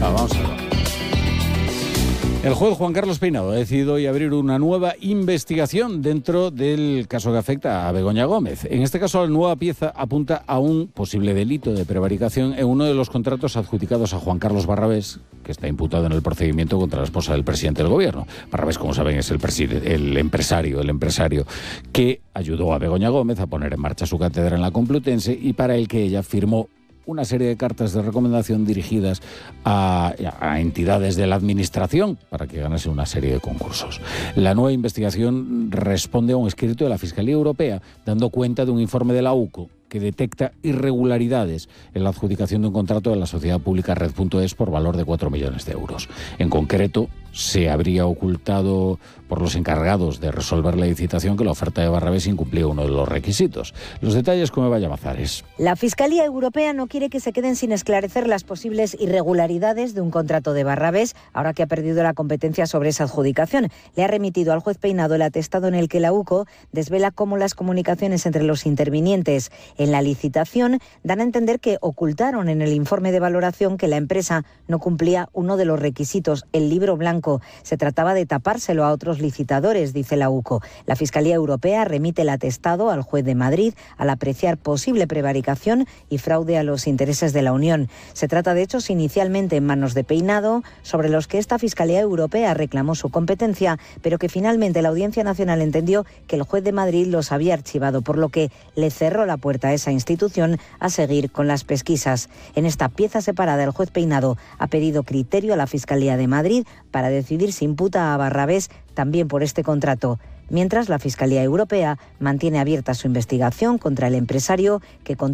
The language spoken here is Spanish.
Vamos a ver. El juez Juan Carlos Peinado ha decidido hoy abrir una nueva investigación dentro del caso que afecta a Begoña Gómez. En este caso, la nueva pieza apunta a un posible delito de prevaricación en uno de los contratos adjudicados a Juan Carlos Barrabés, que está imputado en el procedimiento contra la esposa del presidente del gobierno. Barrabés, como saben, es el empresario que ayudó a Begoña Gómez a poner en marcha su cátedra en la Complutense y para el que ella firmó una serie de cartas de recomendación dirigidas a entidades de la administración para que ganase una serie de concursos. La nueva investigación responde a un escrito de la Fiscalía Europea dando cuenta de un informe de la UCO que detecta irregularidades en la adjudicación de un contrato de la sociedad pública Red.es por valor de 4 millones de euros. En concreto, se habría ocultado por los encargados de resolver la licitación que la oferta de Barrabés incumplía uno de los requisitos. Los detalles con Eva Llamazares. La Fiscalía Europea no quiere que se queden sin esclarecer las posibles irregularidades de un contrato de Barrabés, ahora que ha perdido la competencia sobre esa adjudicación. Le ha remitido al juez Peinado el atestado en el que la UCO desvela cómo las comunicaciones entre los intervinientes en la licitación dan a entender que ocultaron en el informe de valoración que la empresa no cumplía uno de los requisitos, el libro blanco. Se trataba de tapárselo a otros licitadores, dice la UCO. La Fiscalía Europea remite el atestado al juez de Madrid al apreciar posible prevaricación y fraude a los intereses de la Unión. Se trata de hechos inicialmente en manos de Peinado, sobre los que esta Fiscalía Europea reclamó su competencia, pero que finalmente la Audiencia Nacional entendió que el juez de Madrid los había archivado, por lo que le cerró la puerta a esa institución a seguir con las pesquisas. En esta pieza separada, el juez Peinado ha pedido criterio a la Fiscalía de Madrid para decidir si imputa a Barrabés también por este contrato, mientras la Fiscalía Europea mantiene abierta su investigación contra el empresario que